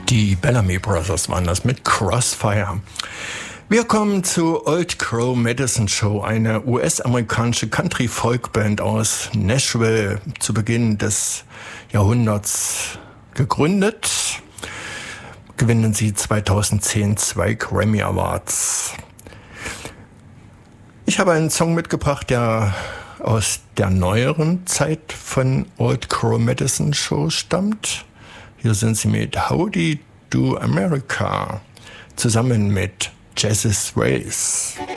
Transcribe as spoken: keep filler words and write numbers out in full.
Die Bellamy Brothers waren das mit Crossfire. Wir kommen zu Old Crow Medicine Show, eine U S-amerikanische Country-Folk-Band aus Nashville, zu Beginn des Jahrhunderts gegründet. Gewinnen sie zweitausendzehn zwei Grammy Awards. Ich habe einen Song mitgebracht, der aus der neueren Zeit von Old Crow Medicine Show stammt. Hier sind sie mit Howdy Do America zusammen mit Jazz Race.